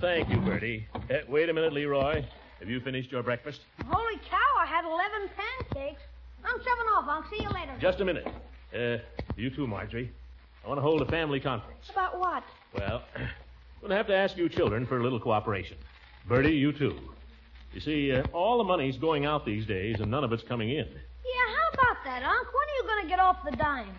Thank you, Bertie. Wait a minute, Leroy. Have you finished your breakfast? Holy cow, I had 11 pancakes. I'm shoving off. I'll see you later. Just a minute. You too, Marjorie. I want to hold a family conference. About what? Well, I'm going to have to ask you children for a little cooperation. Bertie, you too. You see, all the money's going out these days, and none of it's coming in. Yeah, how about that, Unc? When are you going to get off the dime?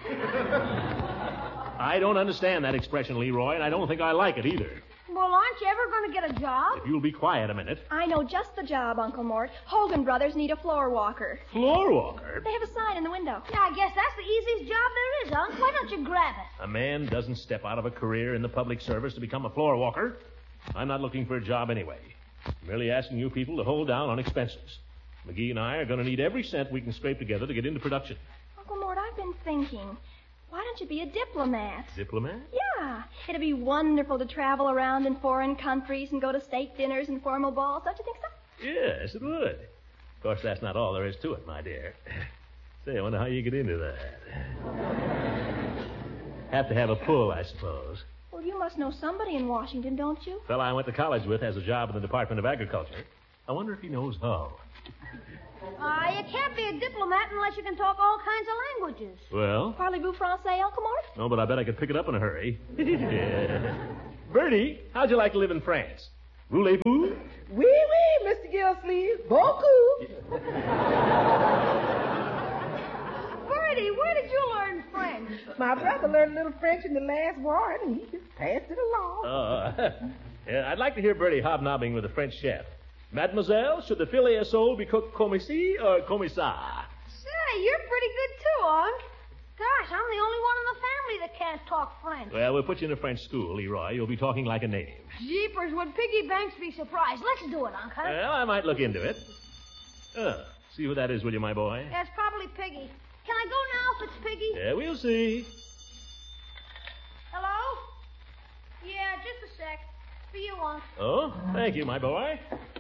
I don't understand that expression, Leroy, and I don't think I like it either. Well, aren't you ever going to get a job? If you'll be quiet a minute. I know just the job, Uncle Mort. Hogan Brothers need a floor walker. Floor walker? They have a sign in the window. Yeah, I guess that's the easiest job there is, Unc. Why don't you grab it? A man doesn't step out of a career in the public service to become a floor walker. I'm not looking for a job anyway. I'm merely asking you people to hold down on expenses. McGee and I are going to need every cent we can scrape together to get into production. Uncle Mort, I've been thinking. Why don't you be a diplomat? Diplomat? Yeah. It'd be wonderful to travel around in foreign countries and go to state dinners and formal balls. Don't you think so? Yes, it would. Of course, that's not all there is to it, my dear. Say, I wonder how you get into that. Have to have a pull, I suppose. Well, you must know somebody in Washington, don't you? The fellow I went to college with has a job in the Department of Agriculture. I wonder if he knows how. You can't be a diplomat unless you can talk all kinds of languages. Well? Parlez-vous français, Uncle Mort? No, but I bet I could pick it up in a hurry. Yeah. Bertie, how'd you like to live in France? Voulez-vous? Oui, oui, Mr. Gillsleeve. Beaucoup. Bertie, where did you learn French? My brother learned a little French in the last war, and he just passed it along. Yeah, I'd like to hear Bertie hobnobbing with a French chef. Mademoiselle, should the filet à sole be cooked comme ici or comme ça? Say, you're pretty good too, Unc. Gosh, I'm the only one in the family that can't talk French. Well, we'll put you in a French school, Leroy. You'll be talking like a native. Jeepers, would Piggy Banks be surprised? Let's do it, Unc, huh? Well, I might look into it. See who that is, will you, my boy? Yeah, it's probably Piggy. Can I go now if it's Piggy? Yeah, we'll see. Hello? Yeah, just a sec. For you, Unc. Oh, thank you, my boy.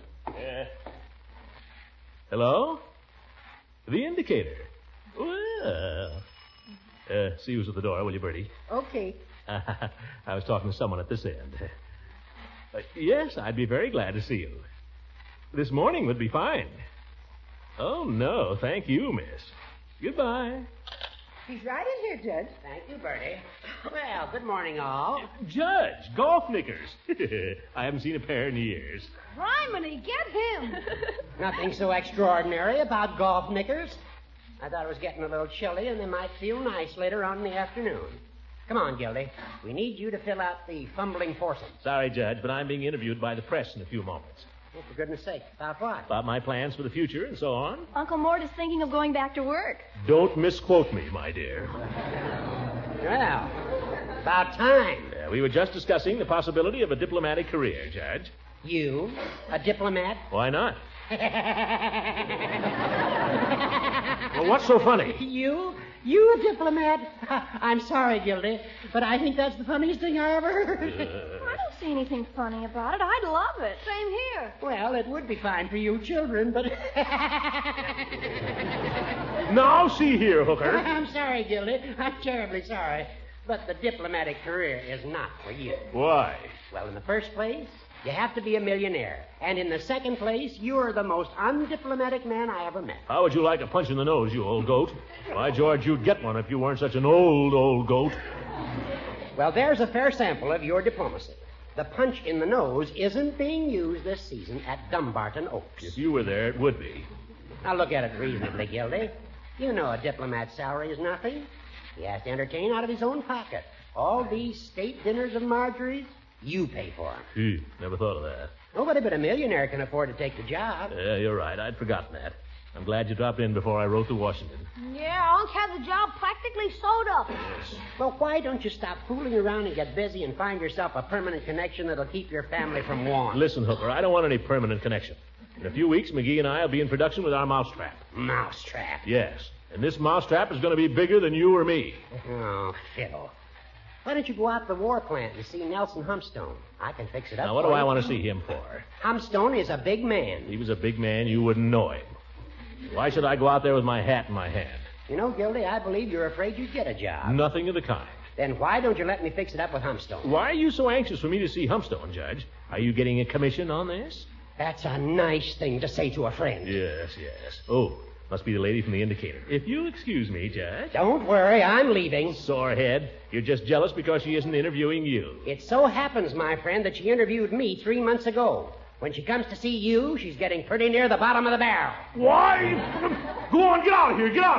Hello? The indicator. Well. See who's at the door, will you, Bertie? Okay. I was talking to someone at this end. Yes, I'd be very glad to see you. This morning would be fine. Oh, no, thank you, miss. Goodbye. He's right in here, Judge. Thank you, Bertie. Well, good morning, all. Judge, golf knickers. I haven't seen a pair in years. Criminy, get him. Nothing so extraordinary about golf knickers. I thought it was getting a little chilly, and they might feel nice later on in the afternoon. Come on, Gildy. We need you to fill out the fumbling foursome. Sorry, Judge, but I'm being interviewed by the press in a few moments. Oh, for goodness sake. About what? About my plans for the future and so on. Uncle Mort is thinking of going back to work. Don't misquote me, my dear. Well, about time. We were just discussing the possibility of a diplomatic career, Judge. You, a diplomat? Why not? Well, what's so funny? You a diplomat? I'm sorry, Gildy, but I think that's the funniest thing I ever heard. I don't see anything funny about it. I'd love it. Same here. Well, it would be fine for you children, but... Now, see here, Hooker. I'm sorry, Gildy. I'm terribly sorry. But the diplomatic career is not for you. Why? Well, in the first place, you have to be a millionaire. And in the second place, you're the most undiplomatic man I ever met. How would you like a punch in the nose, you old goat? Why, George, you'd get one if you weren't such an old goat. Well, there's a fair sample of your diplomacy. The punch in the nose isn't being used this season at Dumbarton Oaks. If you were there, it would be. Now, look at it reasonably, Gildy. You know a diplomat's salary is nothing. He has to entertain out of his own pocket. All these state dinners of Marjorie's, you pay for them. Gee, never thought of that. Nobody but a millionaire can afford to take the job. Yeah, you're right. I'd forgotten that. I'm glad you dropped in before I wrote to Washington. Yeah, Unc had the job practically sewed up. Yes. Well, why don't you stop fooling around and get busy and find yourself a permanent connection that'll keep your family from want? Listen, Hooker, I don't want any permanent connection. In a few weeks, McGee and I will be in production with our mousetrap. Mousetrap? Yes. And this mousetrap is going to be bigger than you or me. Oh, fiddle. Why don't you go out to the war plant and see Nelson Humstone? I can fix it up. Now, what do I want to see him for? Humstone is a big man. If he was a big man, you wouldn't know him. Why should I go out there with my hat in my hand? You know, Gildy, I believe you're afraid you'd get a job. Nothing of the kind. Then why don't you let me fix it up with Humpstone? Why are you so anxious for me to see Humpstone, Judge? Are you getting a commission on this? That's a nice thing to say to a friend. Yes. Oh, must be the lady from the Indicator. If you'll excuse me, Judge. Don't worry, I'm leaving. Sorehead, you're just jealous because she isn't interviewing you. It so happens, my friend, that she interviewed me 3 months ago. When she comes to see you, she's getting pretty near the bottom of the barrel. Why? Go on, get out of here, get out.